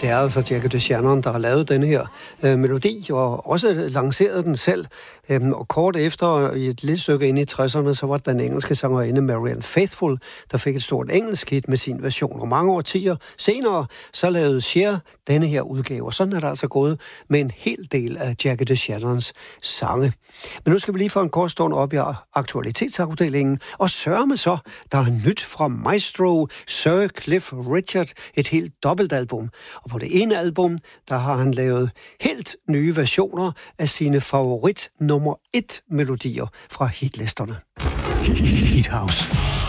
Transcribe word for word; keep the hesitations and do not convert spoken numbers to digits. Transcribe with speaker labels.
Speaker 1: er altså Jackie DeShannon, der har lavet den her øh, melodi, og også lanceret den selv. Øhm, og kort efter, i et lille stykke inde i tresserne, så var den engelske sangerinde Marianne Faithfull, der fik et stort engelsk hit med sin version. Og mange årtier senere, så lavede Cher denne her udgave. Og sådan er det altså gået med en hel del af Jackie DeShannons sange. Men nu skal vi lige få en kort stund op i aktualitetsafdelingen, og sørme så, der er nyt fra Maestro Sir Cliff Richard, et helt dobbeltalbum. Og på det ene album, der har han lavet helt nye versioner af sine favorit nummer et melodier fra hitlisterne.
Speaker 2: Hit House.